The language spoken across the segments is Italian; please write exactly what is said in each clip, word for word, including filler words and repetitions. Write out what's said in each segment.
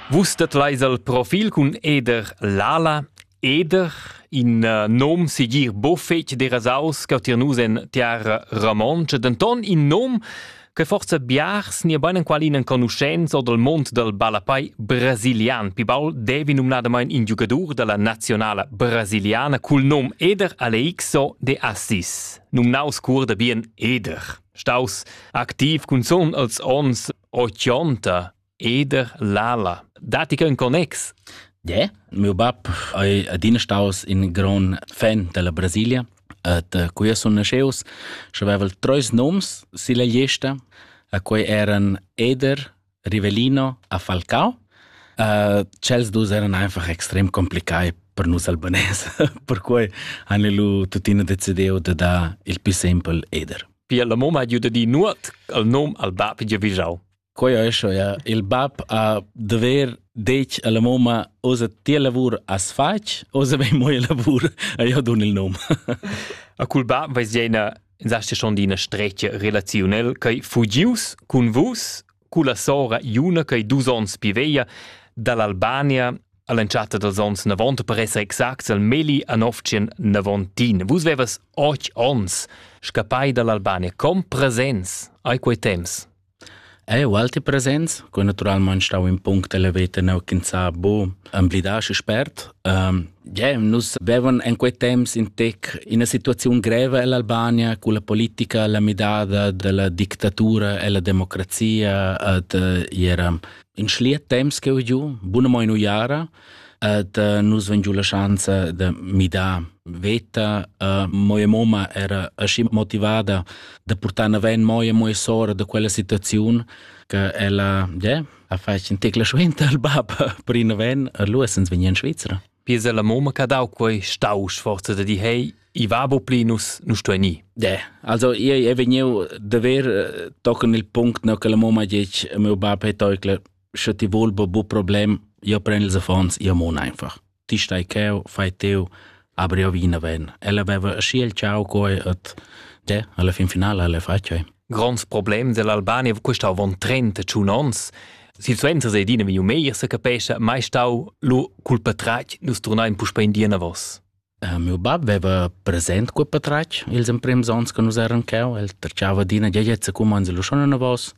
Vus tatlais il profil cun Eder Lala. Eder, in uh, nom sigir bofetg de rasaus cautirnus en tiara Ramonce, denton in nom che forza biars ni bain qual in conoscenza del mond del balapai brasilian. Pibaul devi numnadamain in giugadur della nazionale brasiliana cul nom Eder Aleixo de Assis. Numnaus cur de bien Eder. Staus aktiv cun son als ons ottanta Eder Lala. Dati che un connex. Ja, mio bab è adina staus in gran fan della Brasilia. Et quia son nasceus, c'aveva trois noms sila lista, a quei eran Eder, Rivellino a Falcao. Uh, Cels dus eran einfach extrem complicai per nus albanese, per cui hanno lu tutina decideu de da il più semple Eder. Pia la moma aiuta di nuot al nom al bab già visau. Coi è això, ja. Il bab a dever dec alla moma osa tia lavur as faig, osa ben moi lavur a io don il nom. A cul bab vais gena insasce schon di una streccia relazionel che fugius cun vus cula sora iuna che dus ons piveia dall'Albania all'enciata dels ons novanta per essere exact al meli a novcien novantin. Vus vevas och ons scapai dall'Albania com presens ai quei temps. È alti presenz, coi naturalmente stau in punct della vita neu kinza bo amblidasch spert. Um, ja, nus vevan en quei temps in tec in una situazione greve all'Albania con la politica, la midada della dittatura e la democrazia ad uh, era in schliet temps che giù, buona moi nuiara, ad uh, nus vengiu la chance de mida veta, uh, moja moma era asci motivada de portar naven moja moja sora de quella situazione che ella, ja, ha fatto in tecla schwenta al bab per in naven, a lui sens venien Svizzera. Piesa la moma che dau quei staus forza de di hei, i vabo plinus nu sto ni. Ja, also io e veniu de ver uh, tocken il punct no che la moma dic meu bab he toikle, scho ti volbo bu problem, io prendo els affons, io mon einfach. Ti stai keu, fai teu, aber io vina ven. Ella aveva sciel ciao coi et, ja, alla fin finale alle faccio. Grans problem dell'Albania, questo von trenta ciunons. Si il suenza se dina viu meir se capesce, mai stau lu cul patrac nus torna in puspa indiana vos. Uh, mio bab aveva present quel patrac, ils en prims ons che nus eran keu, el terciava dina, ja jetze cum anze lu schon a vos.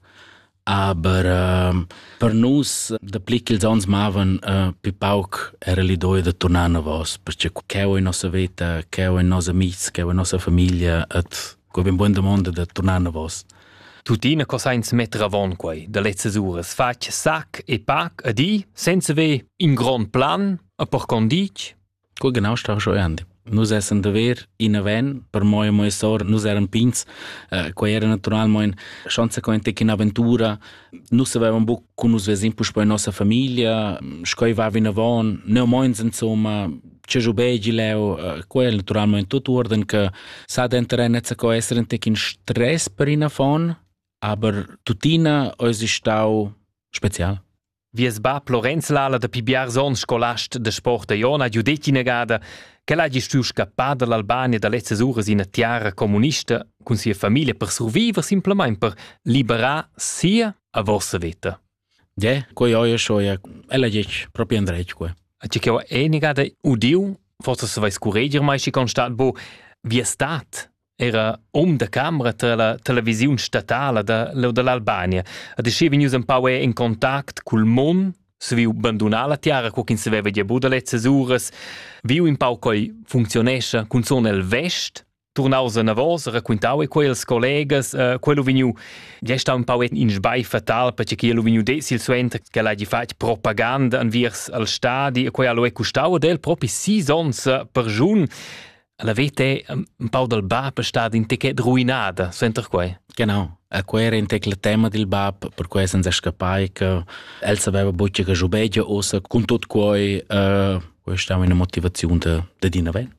Aber uh, per nus, da plic ils ons mavan, uh, pi pauc era li doi da tornar a vos, perché cheu in nossa vita, cheu in nos amics, cheu in nossa famiglia, et co ben buon demanda da tornar a vos. Tutina cosains metter avon quei, da letzes ures, fac sac e pac a di, senza ve in gran plan, a por condic. Co genau stau schon andi. Nus essen dever in aven, per moi moi sor, nus eran pins, uh, quei era naturalmente chance co ente in avventura, nus avevam bu con nus vesim pus poi nossa famiglia, scoi va in avon, neo moins insomma, ce jubegi leo, uh, quei naturalmente tot orden che sa d'entere netza co essere ente in stress per in avon, aber tutina ois stau special. Vies bab Lorenz Lala da pibiar son scolast de sport de Iona giudeti negada che l'ha gistu scappà dall'Albania da letzes ures in a tiara comunista con sia famiglia per survivere simplement per liberar sia a vossa vita. Ja, coi oia schoia, ella dic proprio andreit quei. A ci che è negada udiu, forse se vai scuregger mai si constat bo vi è stat era om de camera tra la televisione statale de, dell'Albania. Ad escevi news un po' in contact col mon, se viu abbandonare la tiara, co che se veva già buda letzes ures, viu un po' coi funzionesce con son el vest, tornaus a navos, raccontau e quels collegas, uh, quello veniu, già sta un po' in sbai fatal, perché quello veniu desi il suente che l'ha fatto propaganda an virs al stadi, e quello è costau del proprio sis ons per giun. La vete un po' del bab sta in tecet ruinata, senter quei. Genau. A quei era in tec la tema del bab, per cui sen se scapai che el sapeva boccia che giubegia ossa, con tot quei, uh, quei stava in motivazione de, de dina ven.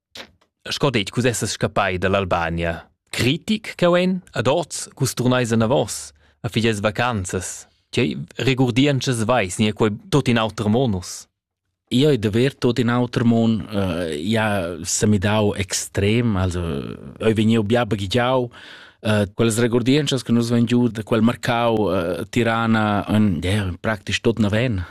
Scodet, cos essa scapai dall'Albania? Critic che ven, ad oz, cos turnais a vos, a figlies vacanzas. Cei regurdiances vais, nie quei tot in auter monus. Io è davvero tutto in altro mondo, uh, ja, se mi dau extrem, also, io venivo biabba giau, Uh, quelles regordiences che nus ven giù da quel mercau uh, Tirana un yeah, praktisch tot naven.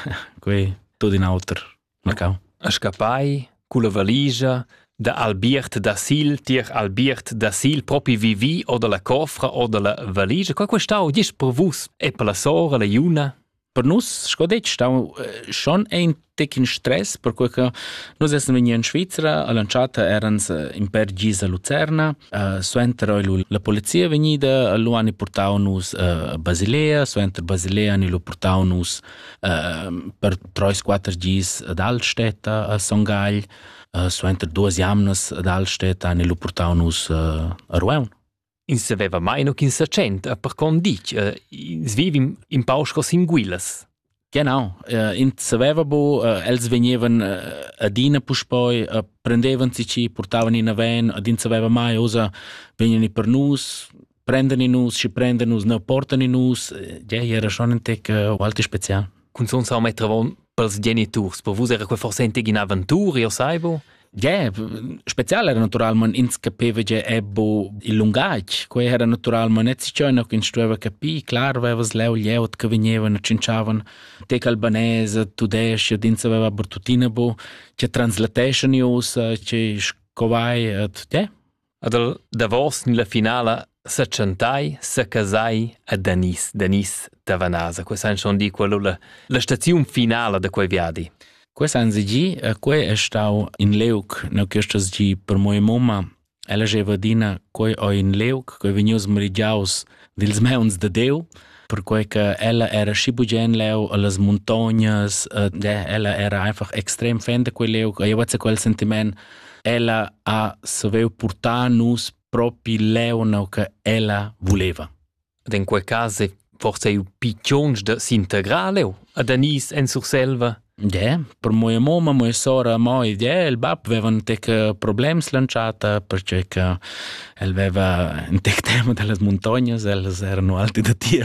Quei tot in alter mercau. A scapai culla valigia da Albiert da Sil, tier Albiert da Sil, propi vivi o dalla cofra o dalla valigia. Quai questau dis per vus e per la sora, la iuna? Per nus, scodet, stau uh, schon ein tic in stress, per cui che nus essen vegni in Svizzera, a lanciata erans uh, in per gis a Lucerna, uh, suenter oi la polizia vegnida, lu ani portau nus uh, a Basilea, suenter Basilea ani lu portau nus uh, per trois quattro gis ad Altstetta, a Songhagl, uh, suenter duas jamnas ad Altstetta ani lu portau nus uh, a Rueun. In se veva mai no kin secent, a per con dic, uh, s vivim in pauscos in guilas. Genau, uh, in saveva bo, uh, els venievan uh, adina puspoi, uh, prendevan si ci, portavan in aven, ad in saveva mai, osa venien per nus, prendan in nus, si prendan nus, ne portan in nus, ja, uh, era schon un tec uh, alti special. Cun son sa metravon pels geniturs, per vus era quei forse un tec in avventura, io sai bo? Ja, special era naturalment ins capeva che ebbo il lungaig, quei era naturalment et si ciò no che instrueva capi, clar avevas leu lieut che venievan, cinciavan tec albanese, tudescia, dins aveva bertutina bo, che translatation ius, che scovai, et ja. Adel davos nella finala se cantai, se casai a Danis, Danis Tavanasa. Quei san schon di quello la, la stazione finale de quei viadi. Quei san si gi, quei è stau in Leuk, no che stas gi per moja mamma, ella geva dina quei o in Leuk, quei venius merigiaus dils meuns de Deu, per quei che ella era scibugen leu a las montagnas, uh, yeah, ella era einfach extrem fan de quei Leuk, e io vezza quel sentiment, ella ha saveu portar nus propi leu no che ella voleva. Ed in quei caso forse i piccions de s'integrare a Danis en surselva. Ja, per moja mamma, moja sora, moi, ja, il bab avevan tec problems lanciata, perché che el aveva un tec tema delle montagne, elles erano alti da tir,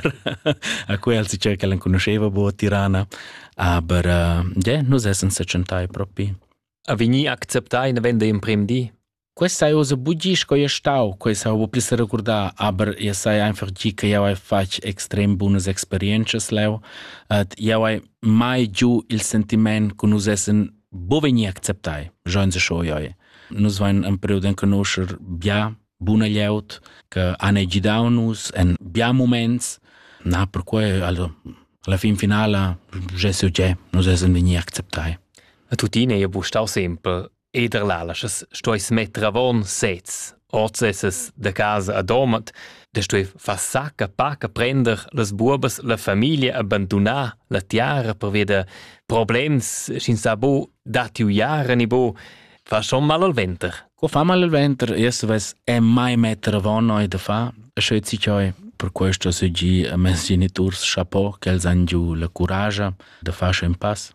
a cui el si c'è che la conosceva bo a Tirana, aber uh, ja, nus essen se centai propi. A vegni acceptai ne vende in prim di? Questa è cosa bugisch che io stau, questa ho più ricordare, aber io sai einfach gi che io faccio extrem buonas experiences leu, et io hai mai giù il sentiment che nus essen bo vegni acceptai, già se scho io. Nus vain un periodo in conoscer bia buona lieut, che hanno gidau nus en bia moments, na per cui allo alla fin finale je so je, nus essen vegni acceptai. A tutine io bu stau sempre eder lalasches stois metravon sets, orzesses de casa adomat, de stoi fa sacca paca prender las buobas la famiglia abbandonar la tiara per vede problems sin sa bo datiu jara ni bo fa schon mal al venter. Co fa mal al venter, jes ves è mai metravon noi de fa, a schet si cioi per questo se gi a mes genitors chapeau che els han giù la coraggio de fa schon pass.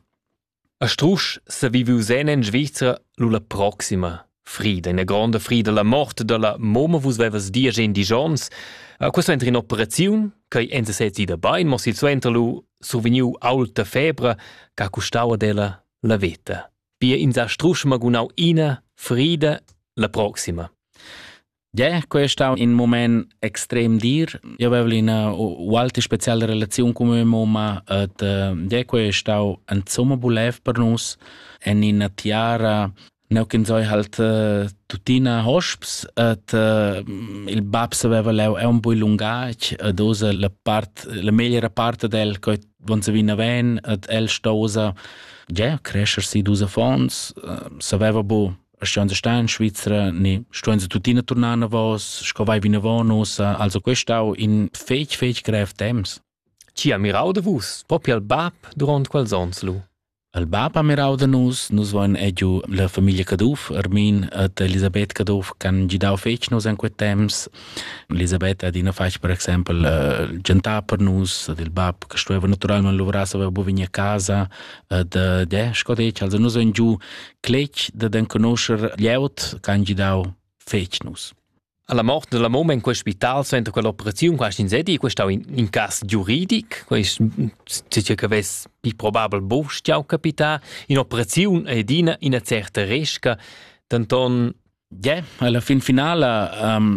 A strusch se viviu sena in Svizzera l'ula proxima frida, una grande frida, la morte della mamma vus vevas dia gen di giorns. Uh, questo entra in operazione, che enza setzi da bain, ma si entra lu surveniu alta febra, che custava della la vita. Pia in sa strusch magunau ina frida la proxima. Ja, questo è un momento extrem dir. Io avevo una un'altra speciale relazione con mia mamma et uh, ja, questo è un somma bulev per nos en in tiara neu che noi halt uh, tutina hosps et uh, il babs aveva leu è un po' lungac ed osa la part la migliore parte del che von se vina ven et el stosa ja, crescersi d'usa fons uh, saveva bo Stiamo in Svizzera, ne stiamo tutti tornando a vos, scovai vina vonos, also questo in fech fech grave temps. Ci ha mirau de vus, proprio al bab durant quel sonslu. Al bab ha mirau de nus, nus van egiu la famiglia Caduf, Armin et Elisabeth Caduf, can gidau fech nus in quel temps. Elisabeth adina fac per exempel uh, gentà per nus, ed il bab che stueva naturalmente lovrasa aveva bo vegna a casa, ed uh, de, scodec, also nus van giù clec de den conoscer lieut, can gidau fech nus. Alla morte della mamma in quel spital, so entra quell'operazione, quasi in sedi, questo in, in caso giuridico, questo c'è che avesse più probabile bostiau capita, in operazione ed in una certa resca, tanton... Ja, alla fin finale, um,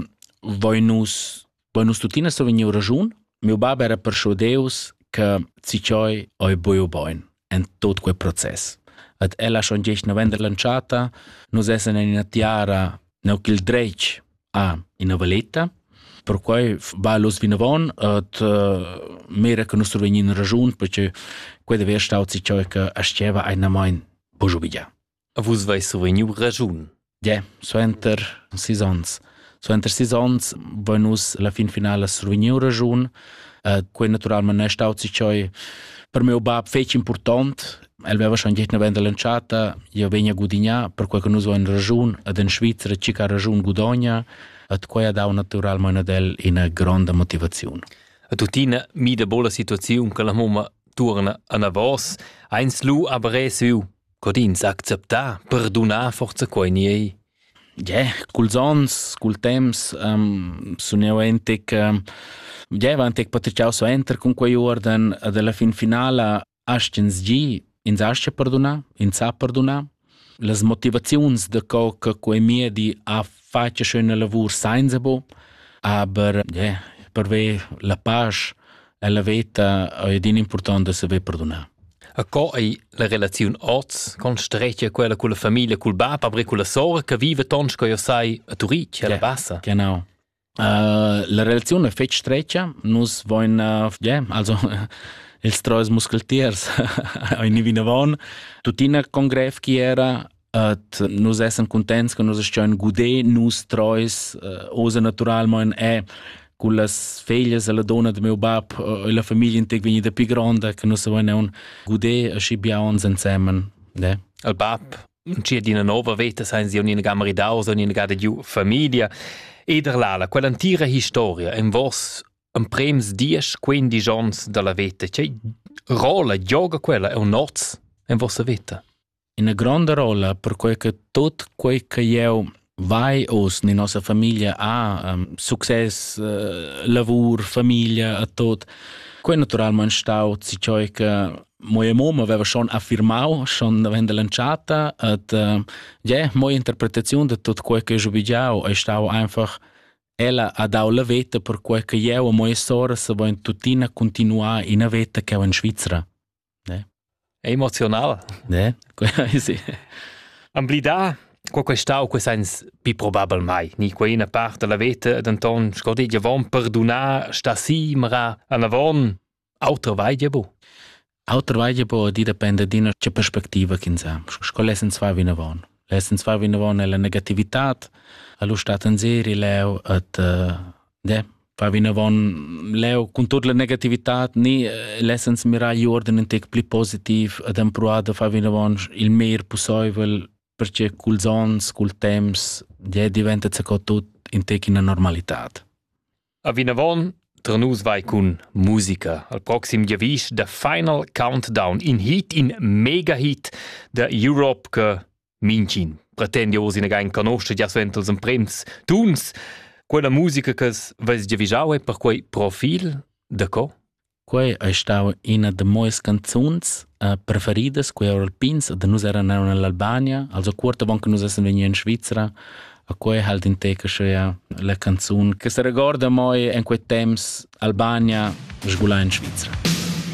voi nus, voi nus tutina so vegniu ragiun. Mio bab era perschudeus che si cioi oi boio boin en tot quel process. Ad ella schon gest november lanciata, nus essen in una tiara neu ch'il dreic a in una valetta, per cui va los vinavon ad uh, mera che nus vegnin ragiun, perché quei deve stau si cioi che asceva ein na main bojo bidja. A vus vai so vegniu ragiun? Ja, so enter seasons. So enter seasons voi nus la fin finale so vegniu ragiun. Uh, quei naturalmente non è stato cioè per mio bab fece important. El aveva schon gett november lanciata, io vegna gudigna per quel che nus in ragiun ad in Svizzera cica ragiun gudogna, ad quei ha dato naturalmente del una grande motivazione. A tutina mi de bola situazione che la mamma torna a na vos, eins lu aber es viu, codins acceptar, perdonar forza quei nie. Ja, cul sons, cul temps, um, suneu entic, um, ja, va entic patriciau so enter con quei orden, ad alla fin finale, ascens gi, ins asce perdonar, ins sa perdonar. Las motivaziuns de co che quei miedi a face schöne lavur sainza bo, aber, ja, per ve la paz e la vita è din importante se ve perdonar. A co è la relazione oz con streccia quella con la famiglia, col bab, aber con la sora che vive tons che io sai a Turic, alla bassa. Genau. Uh, la relazione è fetch streccia, nus voin, uh, yeah, also, ils trois muskeltiers, ein ni vinavon, tutina congref chi era, at nus essen contents che nus estion gude, nus trois, uh, osa naturalmente è con las figlias e la donna de meu bab e la famiglia integ vegni da più grande che nus voin un gude a scibiaons insieme. Yeah. Al bab, non c'è di una nuova vita, sai, si una gamma ridausa, una gada di famiglia. E der lala, quell'antica storia, in vos un prems dies, quindici ans dalla vita, c'è rolla, gioca quella, è un noz in vostra vita? Una grande rolla, per quel che tot quel che io vai os in nostra famiglia ha, um, success, uh, lavoro, famiglia, e tot, quel naturalmente stau, si cioè che moja mamma aveva schon affirmau, schon avendo lanciata, et uh, ja, moja interpretazione di tutto quel che io vidiau è stau einfach ella ha dau la vita per quel che io e moja sora se voin tutina continuare in a vita che è in Svizzera. Ne? È emozionale. Ne? Sì. Amblida, quel che stau, quel sens più probabile mai. Ni quella parte della vita, d'anton, scordì, ja von perdonar, sta si, mara, anavon, autra vai ja bo. Auter vaidja po di depende di c'è perspectiva che sa. Sco lesen zwei vinavon. Lesen zwei vinavon è la negativitat, allo stat in seri leo at uh, de fa vinavon leo con tutta la negativitat ni uh, lesen mira jorden in tek pli positiv ad impruada fa vinavon il mer possibile perché cul sons, cul temps, de diventa co tut in tek in normalitat. A vinavon Tranus vai con musica. Al proxim javis the final countdown in hit, in mega hit da Europe che mincin. Pretendios in again conosce già sventels en prems tuns. Quella musica che vais javisau è per quei profil de co? Quei è stau una de moes canzuns uh, preferidas, quei alpins, de nus eran in Albania, also quarta von che nus essen vegni in Svizzera. A quei halt in teca schea la canzun che se ricorda moi in quei temps Albania sgula in Svizzera.